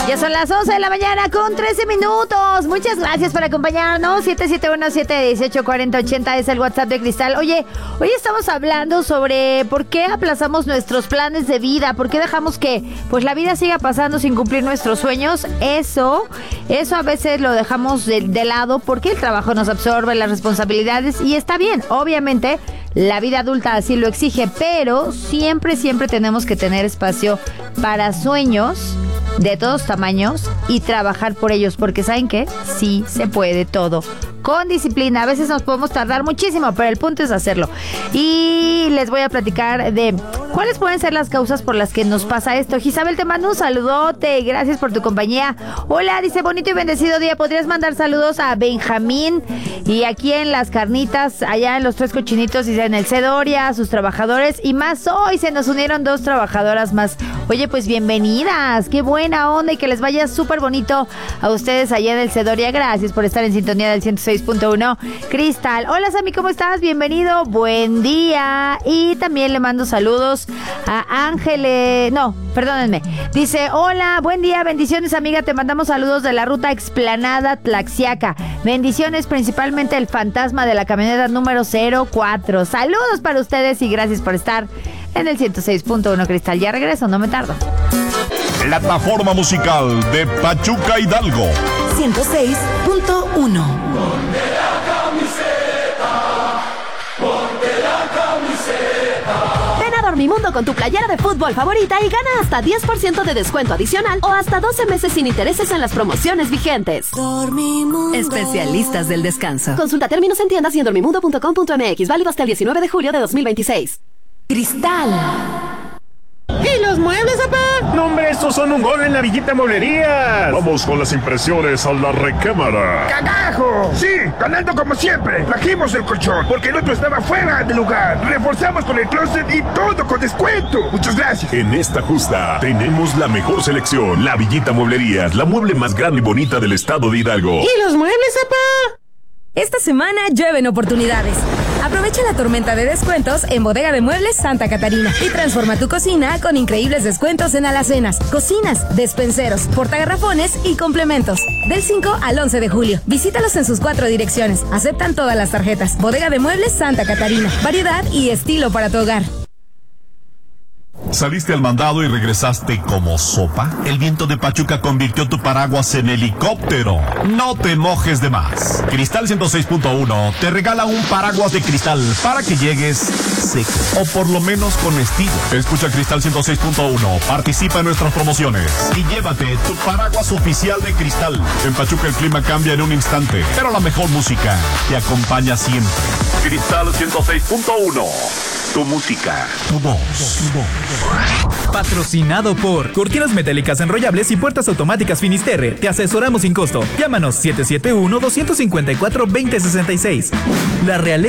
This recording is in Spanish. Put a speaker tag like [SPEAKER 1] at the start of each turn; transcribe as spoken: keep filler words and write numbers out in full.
[SPEAKER 1] Ya son las once de la mañana con trece minutos. Muchas gracias por acompañarnos. siete siete uno, siete uno ocho, cuatro cero ocho cero es el WhatsApp de Cristal. Oye, hoy estamos hablando sobre por qué aplazamos nuestros planes de vida, por qué dejamos que pues la vida siga pasando sin cumplir nuestros sueños. Eso, eso a veces lo dejamos de, de lado porque el trabajo nos absorbe, las responsabilidades, y está bien, obviamente la vida adulta así lo exige, pero siempre, siempre tenemos que tener espacio para sueños de todos tamaños y trabajar por ellos, porque ¿saben qué? Sí se puede todo. Con disciplina, a veces nos podemos tardar muchísimo, pero el punto es hacerlo. Y les voy a platicar de cuáles pueden ser las causas por las que nos pasa esto. Isabel, te mando un saludote, gracias por tu compañía. Hola, dice, bonito y bendecido día. ¿Podrías mandar saludos a Benjamín? Y aquí en Las Carnitas, allá en Los Tres Cochinitos, y en el Cedoria, a sus trabajadores. Y más hoy se nos unieron dos trabajadoras más. Oye, pues bienvenidas, qué buena onda y que les vaya súper bonito a ustedes allá en el Cedoria. Gracias por estar en sintonía del ciento seis punto uno. Cristal, hola Sammy, ¿cómo estás? Bienvenido, buen día. Y también le mando saludos a Ángeles, no, perdónenme. Dice, hola, buen día, bendiciones amiga, te mandamos saludos de la ruta Explanada Tlaxiaca. Bendiciones, principalmente el fantasma de la camioneta número cero cuatro. Saludos para ustedes y gracias por estar en el ciento seis punto uno. Cristal, ya regreso, no me tardo.
[SPEAKER 2] Plataforma musical de Pachuca Hidalgo.
[SPEAKER 3] ciento seis punto uno.
[SPEAKER 4] Ponte la camiseta, ponte la camiseta.
[SPEAKER 3] Ven a Dormimundo con tu playera de fútbol favorita y gana hasta diez por ciento de descuento adicional o hasta doce meses sin intereses en las promociones vigentes. Dormimundo. Especialistas del descanso. Consulta términos en tiendas y en dormimundo punto com punto m x. Válido hasta el diecinueve de julio de dos mil veintiséis. Cristal.
[SPEAKER 5] ¿Y los muebles, papá?
[SPEAKER 6] No, hombre, estos son un gol en la Villita Mueblería.
[SPEAKER 2] Vamos con las impresiones a la recámara.
[SPEAKER 7] ¡Cagajo! Sí, ganando como siempre. Trajimos el colchón porque el otro estaba fuera de lugar. Reforzamos con el closet y todo con descuento. Muchas gracias.
[SPEAKER 2] En esta justa tenemos la mejor selección. La Villita Mueblerías, la mueble más grande y bonita del estado de Hidalgo.
[SPEAKER 5] ¿Y los muebles, papá?
[SPEAKER 8] Esta semana llueven oportunidades. Aprovecha la tormenta de descuentos en Bodega de Muebles Santa Catarina y transforma tu cocina con increíbles descuentos en alacenas, cocinas, despenseros, portagarrafones y complementos. Del cinco al once de julio. Visítalos en sus cuatro direcciones. Aceptan todas las tarjetas. Bodega de Muebles Santa Catarina. Variedad y estilo para tu hogar.
[SPEAKER 2] ¿Saliste al mandado y regresaste como sopa? El viento de Pachuca convirtió tu paraguas en helicóptero. No te mojes de más. Cristal ciento seis punto uno te regala un paraguas de cristal para que llegues seco, o por lo menos con estilo. Escucha Cristal ciento seis punto uno, participa en nuestras promociones y llévate tu paraguas oficial de Cristal. En Pachuca el clima cambia en un instante, pero la mejor música te acompaña siempre. Cristal ciento seis punto uno. Tu música, tu voz. Tu voz.
[SPEAKER 9] Patrocinado por Cortinas Metálicas Enrollables y Puertas Automáticas Finisterre. Te asesoramos sin costo. Llámanos siete siete uno, dos cinco cuatro, dos cero seis seis. La realeza